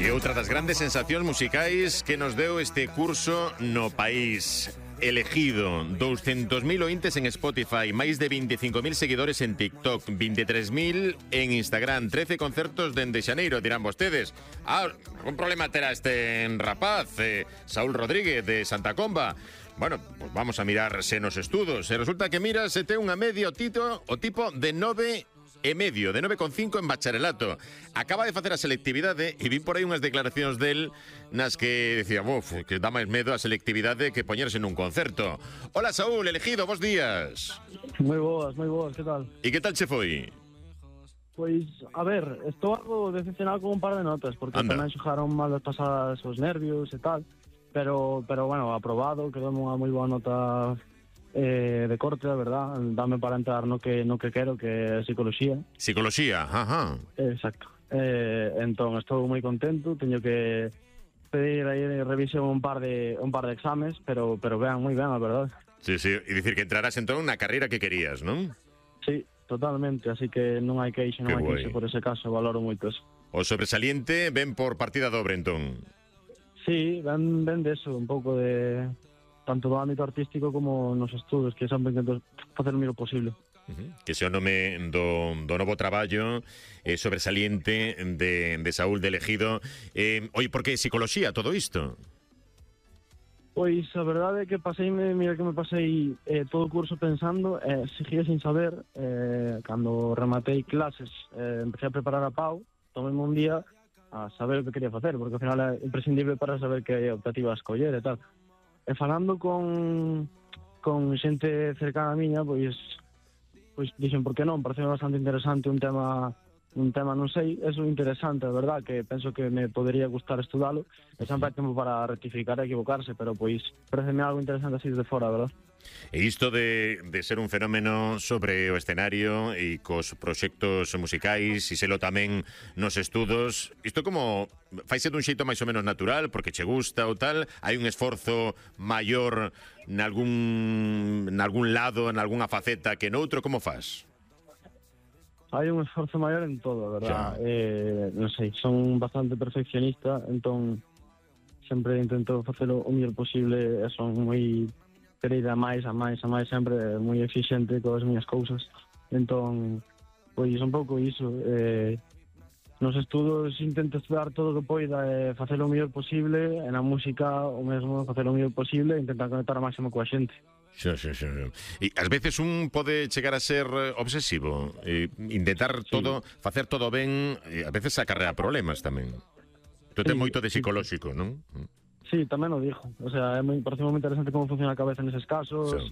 E outra das grandes sensacións musicais que nos deu este curso no país. Elegido, 200.000 ointes en Spotify, máis de 25.000 seguidores en TikTok, 23.000 en Instagram, 13 concertos dende xaneiro, dirán vostedes. Un problema terá este rapaz, Saúl Rodríguez de Santa Comba. Bueno, pues vamos a mirar se nos estudos. E resulta que mira, se ten unha media o tipo de 9,5, de 9,5 en bacharelato. Acaba de facer a selectividade e vi por aí unhas declaracións del nas que decía, que dá máis medo a selectividade que poñerse nun concerto. Hola, Saúl, elegido, bons días. Moi boas, que tal? E que tal che foi? Pois, a ver, estou algo decepcionado con un par de notas, porque tamén xogaron mal as pasadas os nervios e tal, pero bueno, aprobado, quedou unha moi boa nota de corte, a verdad, dame para entrar no que quero, que é psicoloxía. Psicoloxía, ajá. Exacto. Entón, estou moi contento, teño que pedir aí de revisión un par de exames, pero ben, moi ben, a verdade. Sí, e dicir que entrarás entón na carreira que querías, non? Sí, totalmente, así que non hai queixe, por ese caso, valoro moito eso. O sobresaliente ven por partida dobre, entón. Sí, ven de eso, un pouco de tanto do ámbito artístico como nos estudos, que sempre intento facer o mínimo posible. Que se o nome do novo traballo sobresaliente de Saúl de Elegido. Oi, por que psicoloxía todo isto? Pois a verdade é que me pasei todo o curso pensando, seguía sin saber, cando rematei clases, empecé a preparar a Pau, tomei un día a saber o que quería facer, porque ao final é imprescindible para saber que optativa a escoller e tal. E falando con xente cercana a miña, pois dixen, por que non? Parece bastante interesante un tema, non sei, é interesante, a verdad, que penso que me podería gustar estudalo, e sempre hai tempo para rectificar e equivocarse, pero pois pareceme algo interesante así desde fora, a verdad. E isto de ser un fenómeno sobre o escenario e cos proxectos musicais e selo tamén nos estudos, isto como faise dun xeito máis ou menos natural porque che gusta ou tal, hai un esforzo maior nalgún lado, nalgúnha faceta que noutro, como faz? Hai un esforzo maior en todo, a verdad. Non sei, son bastante perfeccionista, entón sempre intento facelo o mellor posible e son moi querida a máis, sempre moi exixente coas miñas cousas. Entón, pois un pouco iso. Nos estudos intento estudar todo o que poida e facelo o mellor posible, e na música o mesmo, facelo o mellor posible e intentar conectar ao máximo coa xente. Sí. E ás veces un pode chegar a ser obsesivo, intentar todo, facer todo ben, a veces acarrea problemas tamén. Tu ten moito de psicolóxico, non? Sí, tamén o dixo. O sea, parece moi interesante como funciona a cabeza neses casos. Sí.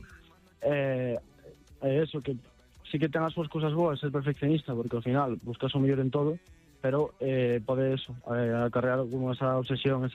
Eso, que sí que ten as súas cousas boas ser perfeccionista, porque ao final buscas o mellor en todo, pero pode eso, acarrear como esa obsesión,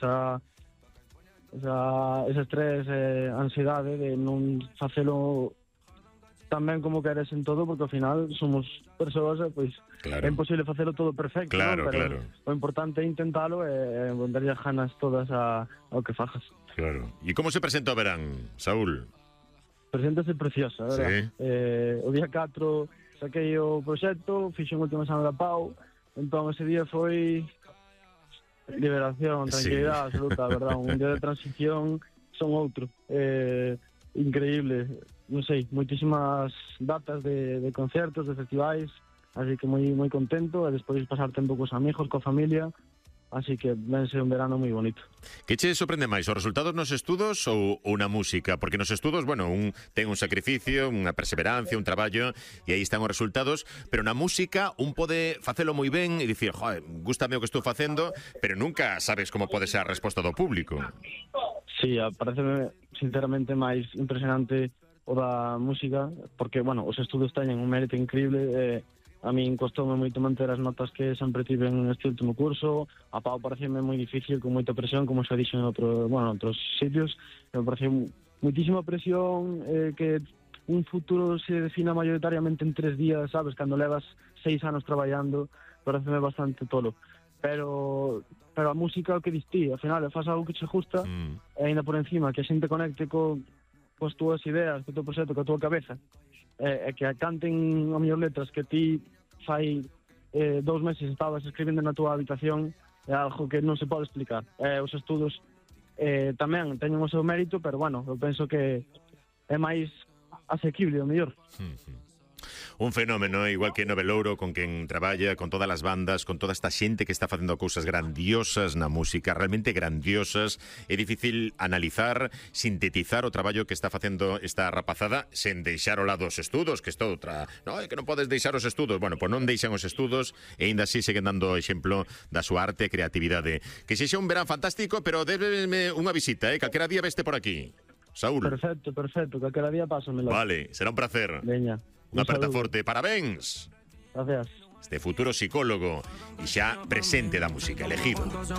ese estrés, ansiedade de non facelo tan ben como queres en todo, porque ao final somos persoas, pois é imposible facelo todo perfecto, claro. O importante é intentalo e darlle as ganas todas ao que fajas. Claro. E como se presenta o verán, Saúl? Preséntase preciosa, verdad? Sí. O día 4 saquei o proxecto, fixen o último exame da Pau, entón ese día foi liberación, tranquilidade absoluta, verdad? Un día de transición son outro. Increíble, non sei, moitísimas datas de concertos, de festivais, así que moi contento, e despois pasar tempo cos amigos, coa familia, así que vense un verano moi bonito. Que che sorprende máis, os resultados nos estudos ou na música? Porque nos estudos, bueno, un ten un sacrificio, unha perseverancia, un traballo, e aí están os resultados, pero na música un pode facelo moi ben e dicir, gústame o que estou facendo, pero nunca sabes como pode ser a resposta do público. Sí, pareceme sinceramente máis impresionante o da música, porque, bueno, os estudos teñen un mérito increíble. A min costoume moito manter as notas que sempre tive neste último curso. A Pau pareceme moi difícil, con moita presión, como xa dixo en outros sitios. Me pareceu moitísima presión, que un futuro se defina mayoritariamente en 3 días, sabes? Cando levas 6 anos traballando, pareceme bastante tolo. Pero a música o que distí, ao final faz algo que che gusta e ainda por encima que a xente conecte coas túas ideas, co teu proxecto, coa tua cabeza, e que canten a mellor letras que ti fai 2 meses estabas escribindo na túa habitación, é algo que non se pode explicar. Os estudos tamén teñen o seu mérito, pero bueno, eu penso que é máis asequible o mellor. Un fenómeno, igual que Novelouro, con quen traballa, con todas as bandas, con toda esta xente que está facendo cousas grandiosas na música, realmente grandiosas. É difícil analizar, sintetizar o traballo que está facendo esta rapazada sen deixar ao lado os estudos, que isto é outra. No, é que non podes deixar os estudos. Bueno, pois non deixan os estudos e ainda así seguen dando exemplo da súa arte e creatividade. Que sexa un verán fantástico, pero débeme unha visita, calquera día veste por aquí. Saúl. Perfecto, calquera día pásamelo. Vale, será un placer. Veña. Unha aperta forte. Parabéns. Gracias. Este futuro psicólogo e xa presente da música, elegido.